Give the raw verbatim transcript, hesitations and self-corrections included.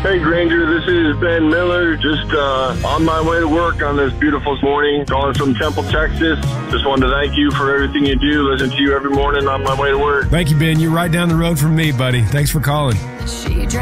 Hey, Granger, this is Ben Miller. Just uh, on my way to work on this beautiful morning, calling from Temple, Texas. Just wanted to thank you for everything you do. Listen to you every morning on my way to work. Thank you, Ben. You're right down the road from me, buddy. Thanks for calling. She